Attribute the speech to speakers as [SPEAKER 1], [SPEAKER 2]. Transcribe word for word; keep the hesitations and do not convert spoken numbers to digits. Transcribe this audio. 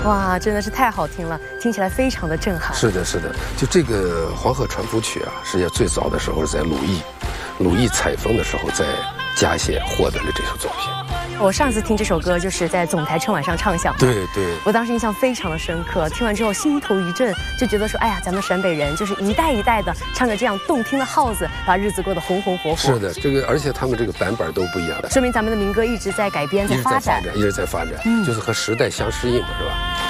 [SPEAKER 1] 哇，真的是太好听了，听起来非常的震撼。
[SPEAKER 2] 是的，是的，就这个《黄河船夫曲》啊，实际上最早的时候是在鲁艺，鲁艺采风的时候在嘉县获得了这首作品。
[SPEAKER 1] 我上次听这首歌就是在总台春晚上唱响，
[SPEAKER 2] 对对，
[SPEAKER 1] 我当时印象非常的深刻。听完之后心头一震，就觉得说，哎呀，咱们陕北人就是一代一代的唱着这样动听的号子，把日子过得红红火火。
[SPEAKER 2] 是的，这个而且他们这个版本都不一样的，
[SPEAKER 1] 说明咱们的民歌一直在改编，在发展，
[SPEAKER 2] 一直在发展，一直在发展，嗯，就是和时代相适应嘛，是吧？